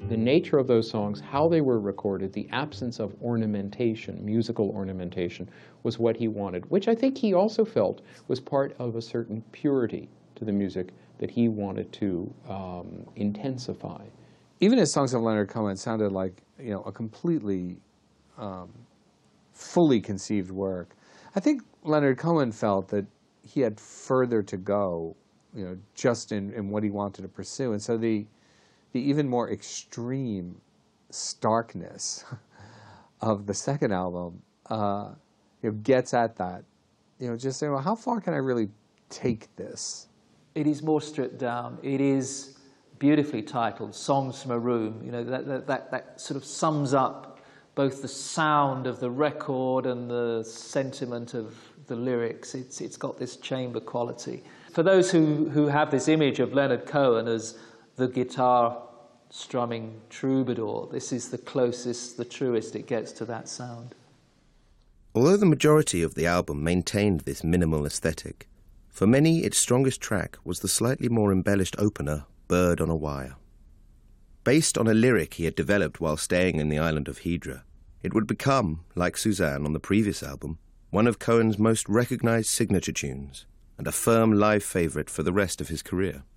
The nature of those songs, how they were recorded, the absence of ornamentation, musical ornamentation, was what he wanted, which I think he also felt was part of a certain purity to the music that he wanted to intensify. Even his songs of Leonard Cohen sounded like, you know, a completely fully conceived work. I think Leonard Cohen felt that he had further to go, you know, just in what he wanted to pursue. And so the even more extreme starkness of the second album, you know, gets at that. You know, just saying, well, how far can I really take this? It is more stripped down. It is beautifully titled, Songs from a Room. You know, that sort of sums up both the sound of the record and the sentiment of the lyrics. It's got this chamber quality. For those who have this image of Leonard Cohen as the guitar strumming troubadour, this is the closest, the truest it gets to that sound. Although the majority of the album maintained this minimal aesthetic, for many its strongest track was the slightly more embellished opener, Bird on a Wire. Based on a lyric he had developed while staying in the island of Hydra, it would become, like Suzanne on the previous album, one of Cohen's most recognized signature tunes and a firm live favorite for the rest of his career.